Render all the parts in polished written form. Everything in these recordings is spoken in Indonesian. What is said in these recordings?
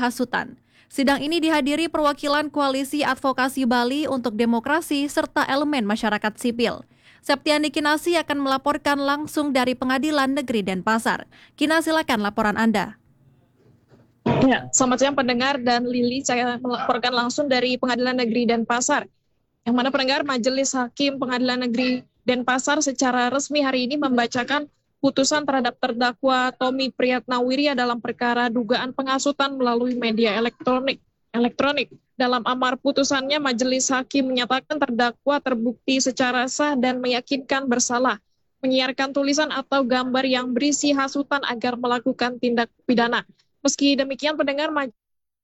hasutan. Sidang ini dihadiri perwakilan Koalisi Advokasi Bali untuk Demokrasi serta elemen masyarakat sipil. Septiani Kinasi akan melaporkan langsung dari Pengadilan Negeri Denpasar. Kina, silakan laporan Anda. Ya, selamat siang pendengar dan Lili, saya melaporkan langsung dari Pengadilan Negeri Denpasar. Yang mana pendengar, Majelis Hakim Pengadilan Negeri Denpasar secara resmi hari ini membacakan putusan terhadap terdakwa Tommy Priyatnawirya dalam perkara dugaan penghasutan melalui media elektronik. Dalam amar putusannya, Majelis Hakim menyatakan terdakwa terbukti secara sah dan meyakinkan bersalah menyiarkan tulisan atau gambar yang berisi hasutan agar melakukan tindak pidana. Meski demikian, pendengar, Majelis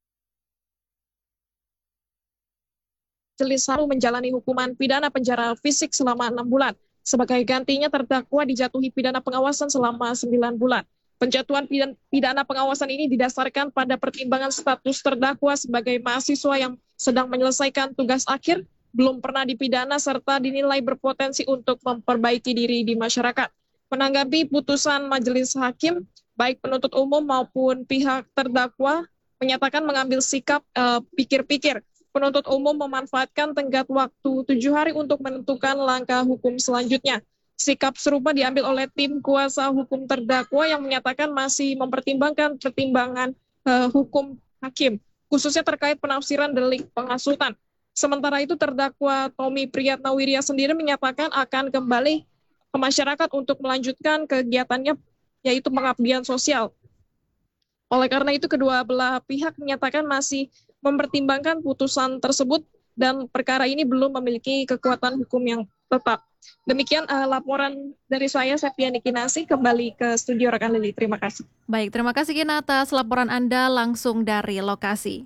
Hakim menjalani hukuman pidana penjara fisik selama 6 bulan. Sebagai gantinya, terdakwa dijatuhi pidana pengawasan selama 9 bulan. Penjatuhan pidana pengawasan ini didasarkan pada pertimbangan status terdakwa sebagai mahasiswa yang sedang menyelesaikan tugas akhir, belum pernah dipidana, serta dinilai berpotensi untuk memperbaiki diri di masyarakat. Menanggapi putusan Majelis Hakim, baik penuntut umum maupun pihak terdakwa menyatakan mengambil sikap pikir-pikir. Penuntut umum memanfaatkan tenggat waktu 7 hari untuk menentukan langkah hukum selanjutnya. Sikap serupa diambil oleh tim kuasa hukum terdakwa yang menyatakan masih mempertimbangkan pertimbangan hukum hakim, khususnya terkait penafsiran delik penghasutan. Sementara itu, terdakwa Tommy Priyatnawirya sendiri menyatakan akan kembali ke masyarakat untuk melanjutkan kegiatannya, yaitu pengabdian sosial. Oleh karena itu, kedua belah pihak menyatakan masih mempertimbangkan putusan tersebut dan perkara ini belum memiliki kekuatan hukum yang tetap. Demikian laporan dari saya, Septiani Kinasi, kembali ke studio rekan Lili. Terima kasih. Baik, terima kasih Kina atas laporan Anda langsung dari lokasi.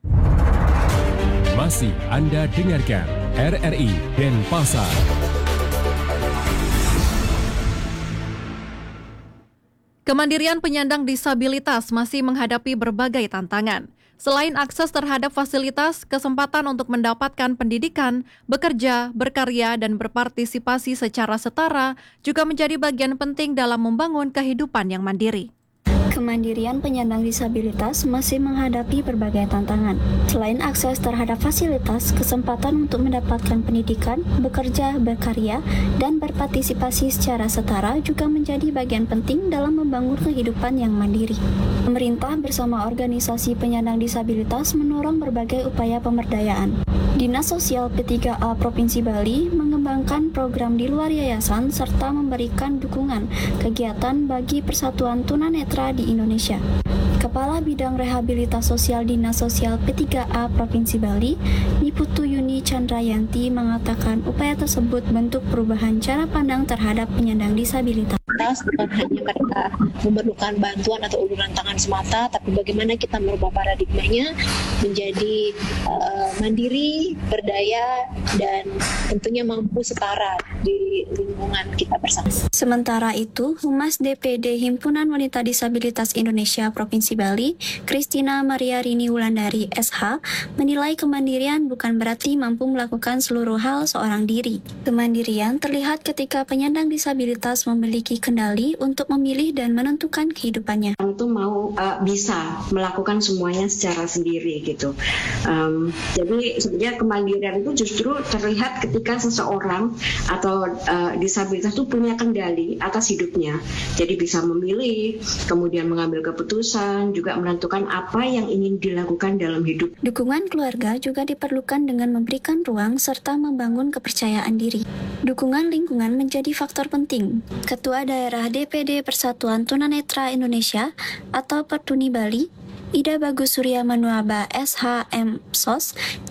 Masih Anda dengarkan RRI Denpasar. Kemandirian penyandang disabilitas masih menghadapi berbagai tantangan. Selain akses terhadap fasilitas, kesempatan untuk mendapatkan pendidikan, bekerja, berkarya, dan berpartisipasi secara setara juga menjadi bagian penting dalam membangun kehidupan yang mandiri. Kemandirian penyandang disabilitas masih menghadapi berbagai tantangan. Selain akses terhadap fasilitas, kesempatan untuk mendapatkan pendidikan, bekerja, berkarya, dan berpartisipasi secara setara juga menjadi bagian penting dalam membangun kehidupan yang mandiri. Pemerintah bersama organisasi penyandang disabilitas mendorong berbagai upaya pemberdayaan. Dinas Sosial P3A Provinsi Bali mengembangkan program di luar yayasan serta memberikan dukungan kegiatan bagi persatuan tunanetra di Indonesia. Kepala Bidang Rehabilitas Sosial Dinas Sosial P3A Provinsi Bali, Niputu Yuni Chandrayanti, mengatakan upaya tersebut bentuk perubahan cara pandang terhadap penyandang disabilitas. Bukan hanya mereka memerlukan bantuan atau uluran tangan semata, tapi bagaimana kita merubah paradigmanya menjadi mandiri, berdaya, dan tentunya mampu setara di lingkungan kita bersama. Sementara itu, Humas DPD Himpunan Wanita Disabilitas Indonesia Provinsi Bali, Christina Maria Rini Wulandari SH, menilai kemandirian bukan berarti mampu melakukan seluruh hal seorang diri. Kemandirian terlihat ketika penyandang disabilitas memiliki kendali untuk memilih dan menentukan kehidupannya. Itu mau bisa melakukan semuanya secara sendiri gitu. Jadi sebenarnya kemandirian itu justru terlihat ketika seseorang atau disabilitas itu punya kendali atas hidupnya. Jadi bisa memilih, kemudian mengambil keputusan, juga menentukan apa yang ingin dilakukan dalam hidup. Dukungan keluarga juga diperlukan dengan memberikan ruang serta membangun kepercayaan diri. Dukungan lingkungan menjadi faktor penting. Ketua Daerah DPD Persatuan Tunanetra Indonesia atau Pertuni Bali, Ida Bagus Surya Manuaba SHM SOS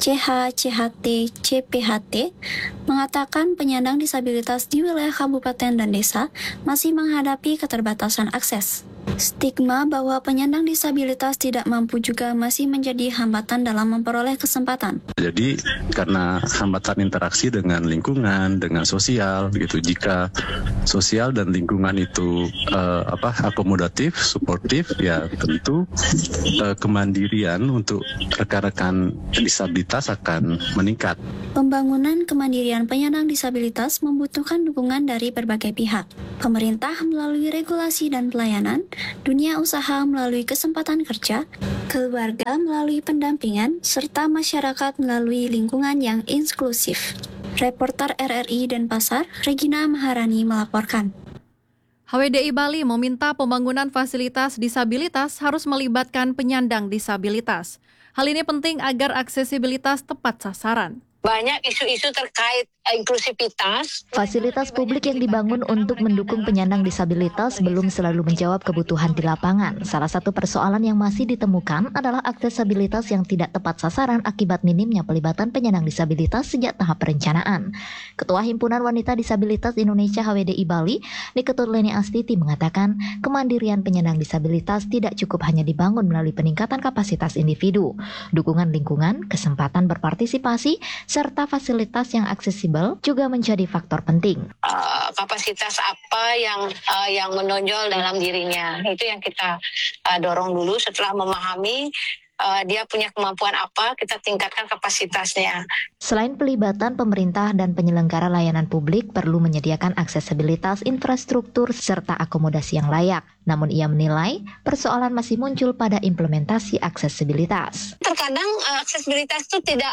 CHCHT CPHT, mengatakan penyandang disabilitas di wilayah kabupaten dan desa masih menghadapi keterbatasan akses. Stigma bahwa penyandang disabilitas tidak mampu juga masih menjadi hambatan dalam memperoleh kesempatan. Jadi karena hambatan interaksi dengan lingkungan, dengan sosial, gitu. Jika sosial dan lingkungan itu akomodatif, suportif, ya tentu kemandirian untuk rekan-rekan disabilitas akan meningkat. Pembangunan kemandirian penyandang disabilitas membutuhkan dukungan dari berbagai pihak. Pemerintah melalui regulasi dan pelayanan, dunia usaha melalui kesempatan kerja, keluarga melalui pendampingan, serta masyarakat melalui lingkungan yang inklusif. Reporter RRI Denpasar, Regina Maharani melaporkan. HWDI Bali meminta pembangunan fasilitas disabilitas harus melibatkan penyandang disabilitas. Hal ini penting agar aksesibilitas tepat sasaran. Banyak isu-isu terkait inklusivitas. Fasilitas publik yang dibangun untuk mendukung penyandang disabilitas belum selalu menjawab kebutuhan di lapangan. Salah satu persoalan yang masih ditemukan adalah aksesibilitas yang tidak tepat sasaran akibat minimnya pelibatan penyandang disabilitas sejak tahap perencanaan. Ketua Himpunan Wanita Disabilitas Indonesia HWDI Bali, Niketut Leni Astiti mengatakan, kemandirian penyandang disabilitas tidak cukup hanya dibangun melalui peningkatan kapasitas individu. Dukungan lingkungan, kesempatan berpartisipasi, serta fasilitas yang aksesibel juga menjadi faktor penting. Kapasitas apa yang menonjol dalam dirinya, itu yang kita dorong dulu. Setelah memahami dia punya kemampuan apa, kita tingkatkan kapasitasnya. Selain pelibatan pemerintah dan penyelenggara layanan publik perlu menyediakan aksesibilitas infrastruktur serta akomodasi yang layak. Namun ia menilai persoalan masih muncul pada implementasi aksesibilitas. Terkadang aksesibilitas itu tidak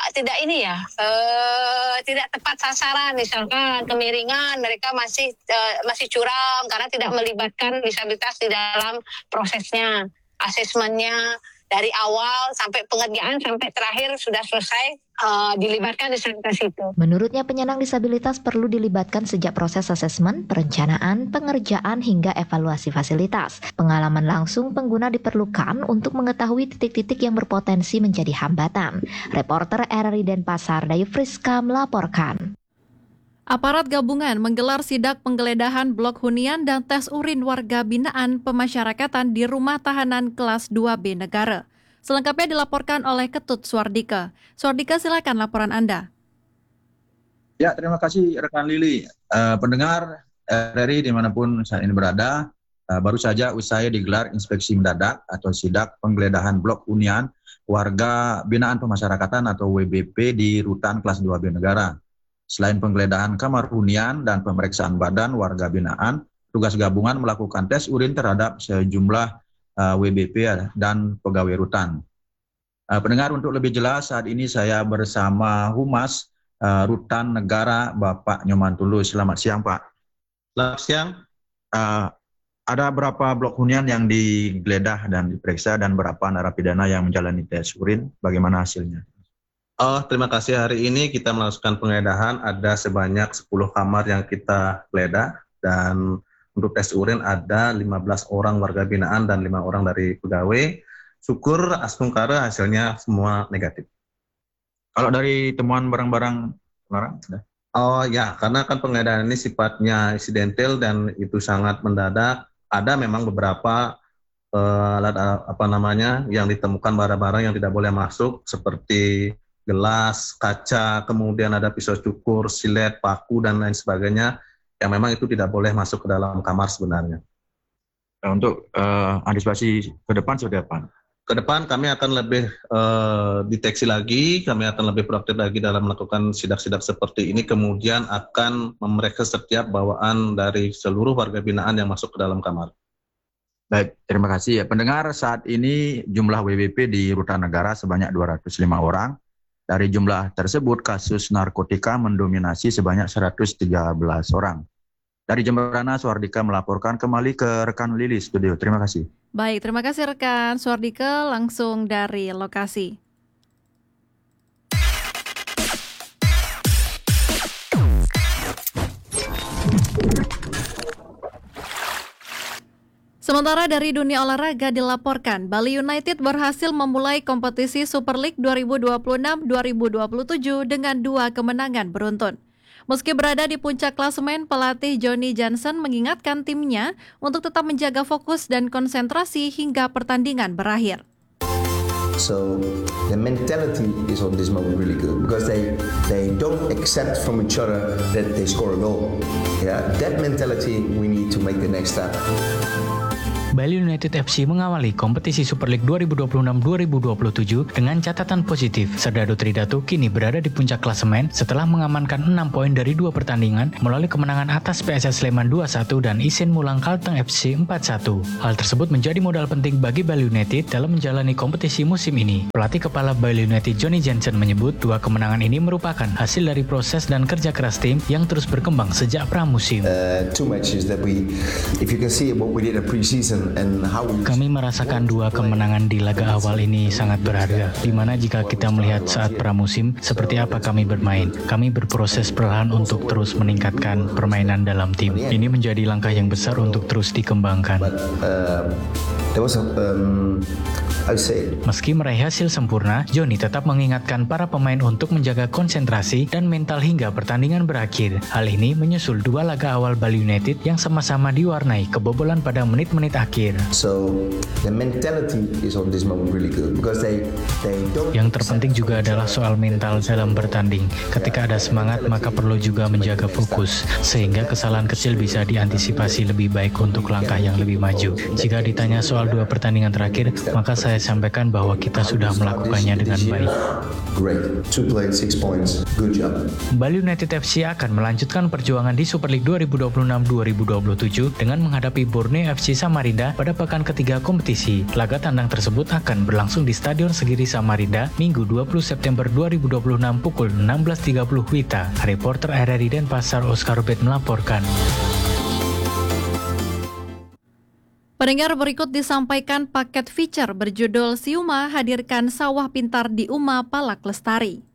tepat sasaran. Misalkan kemiringan mereka masih curam karena tidak melibatkan disabilitas di dalam prosesnya, asesmennya. Dari awal sampai pengerjaan sampai terakhir sudah selesai dilibatkan disabilitas itu. Menurutnya penyandang disabilitas perlu dilibatkan sejak proses asesmen, perencanaan, pengerjaan hingga evaluasi fasilitas. Pengalaman langsung pengguna diperlukan untuk mengetahui titik-titik yang berpotensi menjadi hambatan. Reporter RRI Denpasar, Dayu Friska melaporkan. Aparat gabungan menggelar sidak penggeledahan blok hunian dan tes urin warga binaan pemasyarakatan di rumah tahanan kelas 2B negara. Selengkapnya dilaporkan oleh Ketut Suardika. Suardika, silakan laporan Anda. Ya, terima kasih rekan Lili. Pendengar RRI dimanapun saat ini berada, baru saja usai digelar inspeksi mendadak atau sidak penggeledahan blok hunian warga binaan pemasyarakatan atau WBP di rutan kelas 2B negara. Selain penggeledahan kamar hunian dan pemeriksaan badan warga binaan, tugas gabungan melakukan tes urin terhadap sejumlah WBP dan pegawai rutan. Pendengar, untuk lebih jelas saat ini saya bersama Humas Rutan Negara Bapak Nyoman Tulus. Selamat siang Pak. Selamat siang. Ada berapa blok hunian yang digeledah dan diperiksa dan berapa narapidana yang menjalani tes urin? Bagaimana hasilnya? Terima kasih. Hari ini kita melakukan penggeledahan, ada sebanyak 10 kamar yang kita geledah, dan untuk tes urin ada 15 orang warga binaan dan 5 orang dari pegawai. Syukur asmungkara hasilnya semua negatif. Kalau dari temuan barang-barang larang? Oh ya, karena kan penggeledahan ini sifatnya insidental dan itu sangat mendadak. Ada memang beberapa yang ditemukan barang-barang yang tidak boleh masuk seperti gelas, kaca, kemudian ada pisau cukur, silet, paku, dan lain sebagainya yang memang itu tidak boleh masuk ke dalam kamar sebenarnya. Untuk antisipasi ke depan seperti apa? Ke depan kami akan lebih deteksi lagi, kami akan lebih proaktif lagi dalam melakukan sidak-sidak seperti ini, kemudian akan memeriksa setiap bawaan dari seluruh warga binaan yang masuk ke dalam kamar. Baik, terima kasih. Pendengar, saat ini jumlah WBP di Rutan Negara sebanyak 205 orang. Dari jumlah tersebut, kasus narkotika mendominasi sebanyak 113 orang. Dari Jemberana, Suardika melaporkan kembali ke rekan Lili Studio. Terima kasih. Baik, terima kasih rekan Suardika langsung dari lokasi. Sementara dari dunia olahraga dilaporkan, Bali United berhasil memulai kompetisi Super League 2026-2027 dengan 2 kemenangan beruntun. Meski berada di puncak klasemen, pelatih Johnny Johnson mengingatkan timnya untuk tetap menjaga fokus dan konsentrasi hingga pertandingan berakhir. So the mentality is on this moment really good because they don't accept from each other that they score a goal. Yeah, that mentality we need to make the next step. Bali United FC mengawali kompetisi Super League 2026-2027 dengan catatan positif. Serdadu Tridatu kini berada di puncak klasemen setelah mengamankan 6 poin dari 2 pertandingan melalui kemenangan atas PSS Sleman 2-1 dan Isin Mulang Kalteng FC 4-1. Hal tersebut menjadi modal penting bagi Bali United dalam menjalani kompetisi musim ini. Pelatih kepala Bali United Johnny Jensen menyebut 2 kemenangan ini merupakan hasil dari proses dan kerja keras tim yang terus berkembang sejak pramusim. Kami merasakan 2 kemenangan di laga awal ini sangat berharga, di mana jika kita melihat saat pramusim seperti apa kami bermain. Kami berproses perlahan untuk terus meningkatkan permainan dalam tim. Ini menjadi langkah yang besar untuk terus dikembangkan. Meski meraih hasil sempurna, Johnny tetap mengingatkan para pemain untuk menjaga konsentrasi dan mental hingga pertandingan berakhir. Hal ini menyusul 2 laga awal Bali United yang sama-sama diwarnai kebobolan pada menit-menit akhir. Yang terpenting juga adalah soal mental dalam bertanding. Ketika ada semangat, maka perlu juga menjaga fokus, sehingga kesalahan kecil bisa diantisipasi lebih baik untuk langkah yang lebih maju. Jika ditanya soal 2 pertandingan terakhir, maka saya sampaikan bahwa kita sudah melakukannya dengan baik. Bali United FC akan melanjutkan perjuangan di Super League 2026-2027 dengan menghadapi Borneo FC Samarinda pada pekan ketiga kompetisi. Laga tandang tersebut akan berlangsung di Stadion Segiri Samarinda Minggu 20 September 2026 pukul 16.30 WITA. Reporter RRI Denpasar Oscar Rubet melaporkan. Pendengar, berikut disampaikan paket feature berjudul Siuma hadirkan sawah pintar di Uma Palak Lestari.